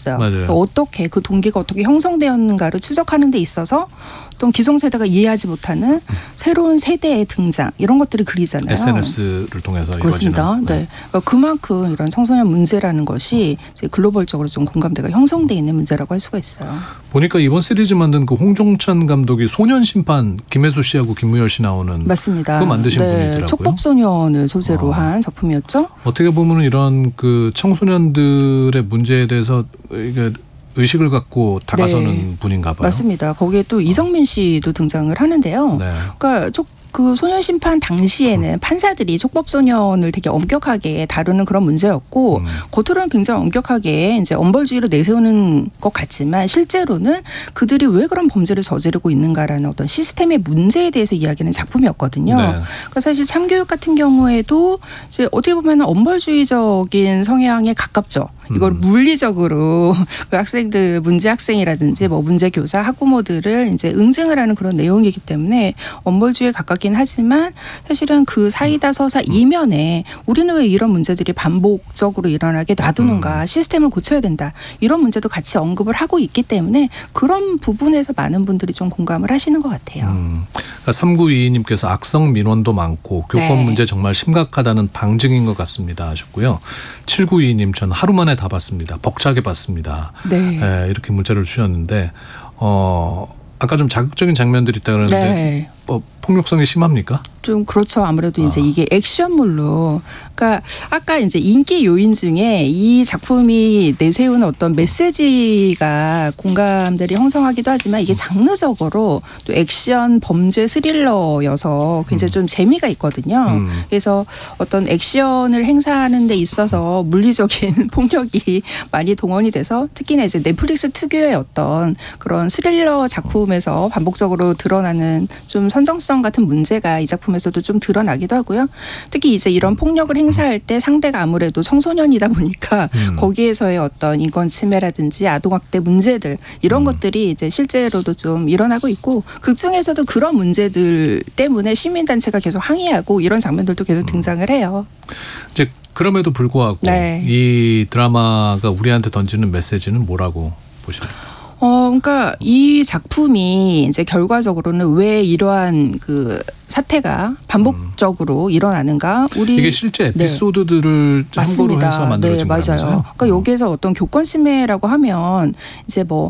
있어요. 맞아요. 그러니까 어떻게 그 동기가 어떻게 형성되었는가를 추적하는 데 있어서 어떤 기성세대가 이해하지 못하는 새로운 세대의 등장 이런 것들이 그리잖아요. SNS를 통해서 그렇습니다. 이루어지는. 네. 그러니까 그만큼 이런 청소년 문제라는 것이 이제 글로벌적으로 좀 공감대가 형성돼 있는 문제라고 할 수가 있어요. 보니까 이번 시리즈 만든 그 홍종찬 감독이 소년 심판 김혜수 씨하고 김무열 씨 나오는 맞습니다. 그거 만드신 분이더라고요. 촉법소년을 소재로 한 작품이었죠. 어떻게 보면 이런 그 청소년들의 문제에 대해서 이게 의식을 갖고 다가서는 분인가 봐요. 맞습니다. 거기에 또 이성민 씨도 등장을 하는데요. 네. 그러니까 그 소년 심판 당시에는 판사들이 촉법소년을 되게 엄격하게 다루는 그런 문제였고 겉으로는 굉장히 엄격하게 이제 엄벌주의로 내세우는 것 같지만 실제로는 그들이 왜 그런 범죄를 저지르고 있는가라는 어떤 시스템의 문제에 대해서 이야기하는 작품이었거든요. 네. 그러니까 사실 참교육 같은 경우에도 이제 어떻게 보면 엄벌주의적인 성향에 가깝죠. 이걸 물리적으로 그 학생들 문제 학생이라든지 뭐 문제 교사 학부모들을 이제 응징을 하는 그런 내용이기 때문에 엄벌주의에 가깝긴 하지만 사실은 그 사이다 서사 이면에 우리는 왜 이런 문제들이 반복적으로 일어나게 놔두는가 시스템을 고쳐야 된다 이런 문제도 같이 언급을 하고 있기 때문에 그런 부분에서 많은 분들이 좀 공감을 하시는 것 같아요. 그러니까 3922님께서 악성 민원도 많고 교권 문제 정말 심각하다는 방증인 것 같습니다 하셨고요. 7922님 전 하루 만에 다 봤습니다. 벅차게 봤습니다. 네. 네, 이렇게 문자를 주셨는데 아까 좀 자극적인 장면들이 있다 그러는데 네. 폭력성이 심합니까? 좀 그렇죠. 아무래도 이제 이게 액션물로 그러니까 아까 이제 인기 요인 중에 이 작품이 내세우는 어떤 메시지가 공감대를 형성하기도 하지만 이게 장르적으로 또 액션 범죄 스릴러여서 굉장히 좀 재미가 있거든요. 그래서 어떤 액션을 행사하는 데 있어서 물리적인 폭력이 많이 동원이 돼서 특히나 이제 넷플릭스 특유의 어떤 그런 스릴러 작품에서 반복적으로 드러나는 좀 선정성 같은 문제가 이 작품에서도 좀 드러나기도 하고요. 특히 이제 이런 폭력을 행사할 때 상대가 아무래도 청소년이다 보니까 거기에서의 어떤 인권 침해라든지 아동학대 문제들 이런 것들이 이제 실제로도 좀 일어나고 있고 극 중에서도 그런 문제들 때문에 시민단체가 계속 항의하고 이런 장면들도 계속 등장을 해요. 이제 그럼에도 불구하고 이 드라마가 우리한테 던지는 메시지는 뭐라고 보십니까? 그러니까 이 작품이 이제 결과적으로는 왜 이러한 그 사태가 반복적으로 일어나는가? 이게 실제 에피소드들을 참고로 해서 만들어진 거라면서요? 맞아요. 그러니까 여기에서 어떤 교권 침해라고 하면 이제 뭐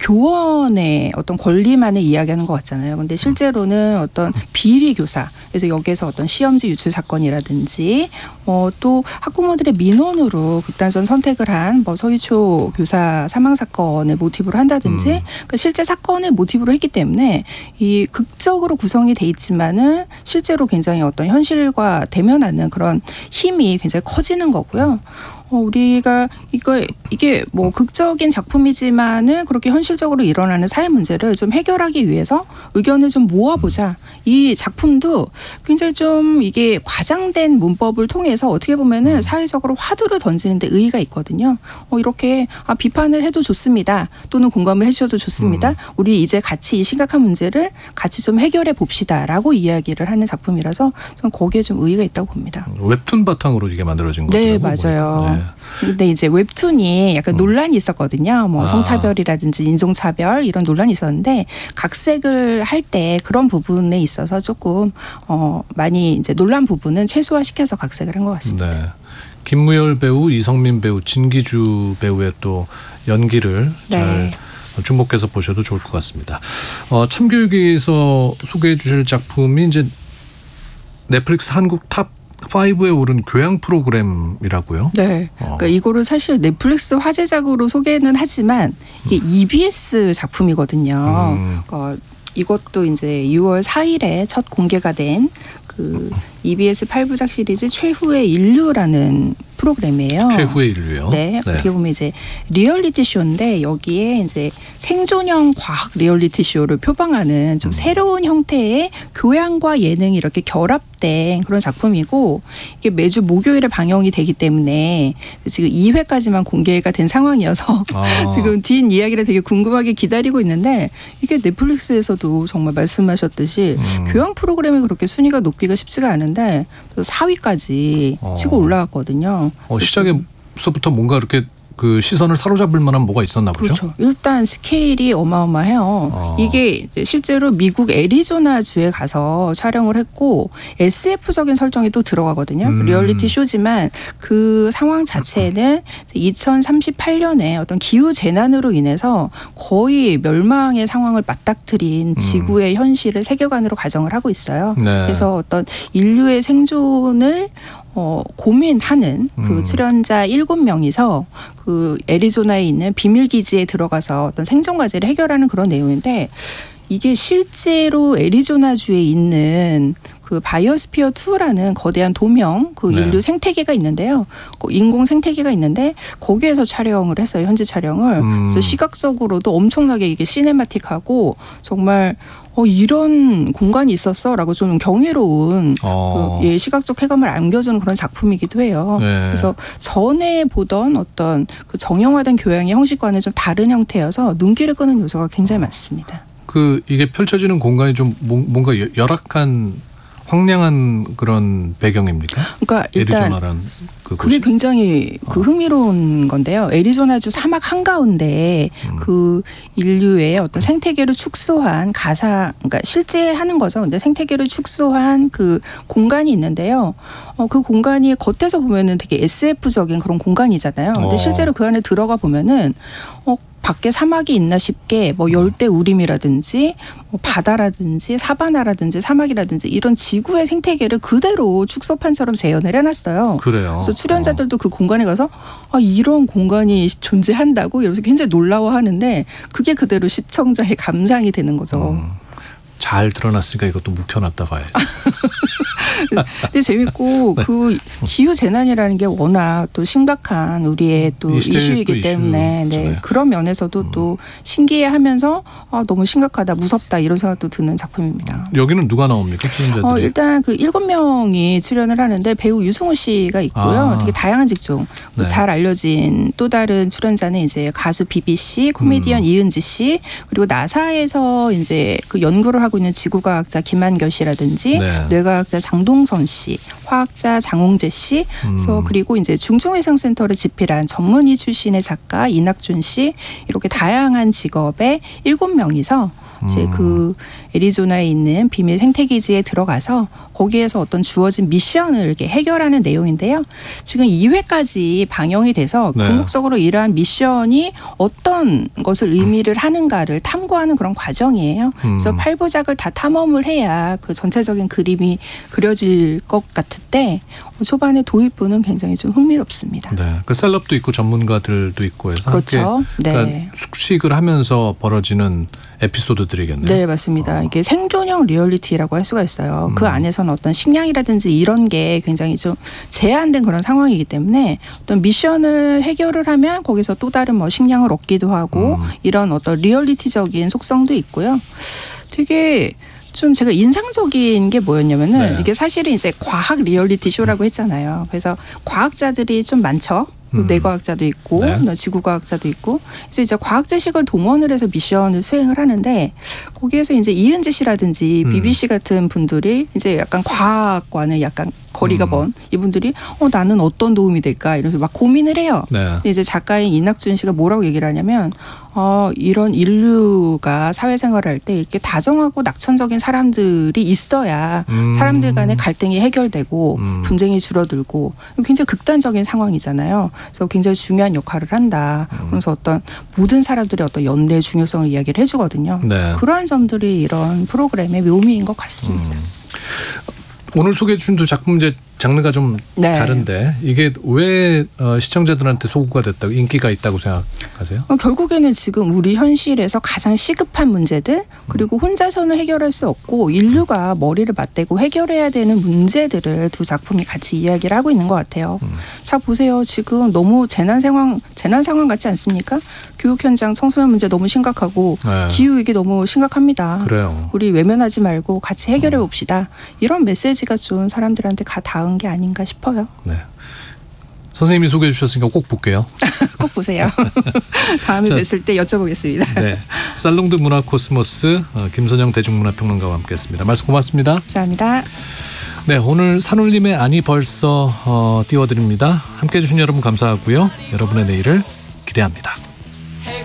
교원의 어떤 권리만을 이야기하는 것 같잖아요. 근데 실제로는 어떤 비리 교사, 그래서 여기에서 어떤 시험지 유출 사건이라든지 또 학부모들의 민원으로 극단적 선택을 한 뭐 서희초 교사 사망 사건을 모티브로 한다든지 그러니까 실제 사건을 모티브로 했기 때문에 이 극적으로 구성이 돼 있지만은 실제로 굉장히 어떤 현실과 대면하는 그런 힘이 굉장히 커지는 거고요. 우리가 이게 뭐 극적인 작품이지만은 그렇게 현실적으로 일어나는 사회 문제를 좀 해결하기 위해서 의견을 좀 모아보자. 이 작품도 굉장히 좀 이게 과장된 문법을 통해서 어떻게 보면은 사회적으로 화두를 던지는 데 의의가 있거든요. 이렇게 비판을 해도 좋습니다. 또는 공감을 해주셔도 좋습니다. 우리 이제 같이 이 심각한 문제를 같이 좀 해결해 봅시다라고 이야기를 하는 작품이라서 저는 거기에 좀 의의가 있다고 봅니다. 웹툰 바탕으로 이게 만들어진 거죠? 네, 맞아요. 근데 이제 웹툰이 약간 논란이 있었거든요. 뭐 성차별이라든지 인종차별 이런 논란이 있었는데 각색을 할 때 그런 부분에 있어서 조금 많이 이제 논란 부분은 최소화시켜서 각색을 한 것 같습니다. 네. 김무열 배우, 이성민 배우, 진기주 배우의 또 연기를 잘 주목해서 보셔도 좋을 것 같습니다. 참교육에서 소개해 주실 작품이 이제 넷플릭스 한국 탑 5에 오른 교양 프로그램이라고요? 네. 그러니까 이거를 사실 넷플릭스 화제작으로 소개는 하지만 이게 EBS 작품이거든요. 이것도 이제 6월 4일에 첫 공개가 된 그 EBS 8부작 시리즈 최후의 인류라는 프로그램이에요. 최후의 인류요? 네. 어떻게 보면 이제 리얼리티 쇼인데 여기에 이제 생존형 과학 리얼리티 쇼를 표방하는 좀 새로운 형태의 교양과 예능이 이렇게 결합된 그런 작품이고 이게 매주 목요일에 방영이 되기 때문에 지금 2회까지만 공개가 된 상황이어서 지금 뒷 이야기를 되게 궁금하게 기다리고 있는데 이게 넷플릭스에서도 정말 말씀하셨듯이 교양 프로그램이 그렇게 순위가 높기가 쉽지가 않은데 4위까지 치고 올라갔거든요. 시작에서부터 뭔가 이렇게 그 시선을 사로잡을 만한 뭐가 있었나 보죠? 그렇죠. 일단 스케일이 어마어마해요. 이게 이제 실제로 미국 애리조나주에 가서 촬영을 했고 SF적인 설정이 또 들어가거든요. 리얼리티 쇼지만 그 상황 자체는 2038년에 어떤 기후 재난으로 인해서 거의 멸망의 상황을 맞닥뜨린 지구의 현실을 세계관으로 가정을 하고 있어요. 네. 그래서 어떤 인류의 생존을 고민하는 그 출연자 7명이서 그 애리조나에 있는 비밀기지에 들어가서 어떤 생존 과제를 해결하는 그런 내용인데 이게 실제로 애리조나주에 있는 그 바이오스피어 2라는 거대한 도명 그 네. 인류 생태계가 있는데요. 인공 생태계가 있는데 거기에서 촬영을 했어요. 현지 촬영을. 그래서 시각적으로도 엄청나게 이게 시네마틱하고 정말 이런 공간이 있었어라고 좀 경이로운 그 시각적 쾌감을 안겨주는 그런 작품이기도 해요. 네. 그래서 전에 보던 어떤 그 정형화된 교양의 형식과는 좀 다른 형태여서 눈길을 끄는 요소가 굉장히 많습니다. 그 이게 펼쳐지는 공간이 좀 뭔가 열악한 황량한 그런 배경입니까? 그러니까 일단 애리조나라는 그게 굉장히 그 흥미로운 건데요. 애리조나주 사막 한가운데 그 인류의 어떤 생태계를 축소한 그러니까 실제 하는 거죠. 근데 생태계를 축소한 그 공간이 있는데요. 그 공간이 겉에서 보면은 되게 SF적인 그런 공간이잖아요. 근데 실제로 그 안에 들어가 보면은 밖에 사막이 있나 싶게 뭐 열대 우림이라든지 뭐 바다라든지 사바나라든지 사막이라든지 이런 지구의 생태계를 그대로 축소판처럼 재현을 해놨어요. 그래요. 그래서 출연자들도 그 공간에 가서 이런 공간이 존재한다고 이러면서 굉장히 놀라워하는데 그게 그대로 시청자의 감상이 되는 거죠. 잘 드러났으니까 이것도 묵혀놨다 봐야죠. 근데 재밌고 그 기후 재난이라는 게 워낙 또 심각한 우리의 또 이슈이기 때문에 네, 그런 면에서도 또 신기해하면서 너무 심각하다, 무섭다 이런 생각도 드는 작품입니다. 여기는 누가 나옵니까? 출연자들이? 일단 그 7명이 출연을 하는데 배우 유승우 씨가 있고요. 되게 다양한 직종. 네. 잘 알려진 또 다른 출연자는 이제 가수 비비 씨, 코미디언 이은지 씨, 그리고 나사에서 이제 그 연구를 하고 있는 지구과학자 김한결 씨라든지 네. 뇌과학자 장동선 씨, 화학자 장홍재 씨, 그리고 이제 중증외상센터를 집필한 전문의 출신의 작가 이낙준 씨 이렇게 다양한 직업의 7명이서 이제 그 애리조나에 있는 비밀 생태기지에 들어가서 거기에서 어떤 주어진 미션을 이렇게 해결하는 내용인데요. 지금 2회까지 방영이 돼서 네. 궁극적으로 이러한 미션이 어떤 것을 의미를 하는가를 탐구하는 그런 과정이에요. 그래서 8부작을 다 탐험을 해야 그 전체적인 그림이 그려질 것 같을 때 초반에 도입부는 굉장히 좀 흥미롭습니다. 네, 그 셀럽도 있고 전문가들도 있고 해서 그렇죠. 함께 그러니까 숙식을 하면서 벌어지는 에피소드들이겠네요. 네, 맞습니다. 이게 생존형 리얼리티라고 할 수가 있어요. 그 안에서는 어떤 식량이라든지 이런 게 굉장히 좀 제한된 그런 상황이기 때문에 어떤 미션을 해결을 하면 거기서 또 다른 뭐 식량을 얻기도 하고 이런 어떤 리얼리티적인 속성도 있고요. 되게 좀 제가 인상적인 게 뭐였냐면은 이게 사실은 이제 과학 리얼리티 쇼라고 했잖아요. 그래서 과학자들이 좀 많죠. 뇌과학자도 있고 지구과학자도 있고 그래서 이제 과학 지식을 동원을 해서 미션을 수행을 하는데 거기에서 이제 이은지 씨라든지 비비 씨 같은 분들이 이제 약간 과학과는 약간 거리가 먼 이분들이 나는 어떤 도움이 될까 이러면서 막 고민을 해요. 네. 근데 이제 작가인 이낙준 씨가 뭐라고 얘기를 하냐면 이런 인류가 사회생활을 할 때 이렇게 다정하고 낙천적인 사람들이 있어야 사람들 간의 갈등이 해결되고 분쟁이 줄어들고 굉장히 극단적인 상황이잖아요. 그래서 굉장히 중요한 역할을 한다. 그래서 어떤 모든 사람들의 어떤 연대의 중요성을 이야기를 해주거든요. 네. 그러한 점들이 이런 프로그램의 묘미인 것 같습니다. 오늘 소개해 주신 두 작품 이제 장르가 좀 다른데 이게 왜 시청자들한테 소구가 됐다고 인기가 있다고 생각하세요? 결국에는 지금 우리 현실에서 가장 시급한 문제들 그리고 혼자서는 해결할 수 없고 인류가 머리를 맞대고 해결해야 되는 문제들을 두 작품이 같이 이야기를 하고 있는 것 같아요. 자 보세요. 지금 너무 재난 상황 같지 않습니까? 교육 현장 청소년 문제 너무 심각하고 기후 위기 너무 심각합니다. 그래요. 우리 외면하지 말고 같이 해결해 봅시다. 이런 메시지가 좀 사람들한테 닿은 게 아닌가 싶어요. 네. 선생님이 소개해 주셨으니까 꼭 볼게요. 꼭 보세요. 다음에 뵀을 때 여쭤보겠습니다. 네, 살롱드 문화 코스모스 김선영 대중문화평론가와 함께했습니다. 말씀 고맙습니다. 감사합니다. 네, 오늘 산울림의 아니 벌써 띄워드립니다. 함께해 주신 여러분 감사하고요. 여러분의 내일을 기대합니다.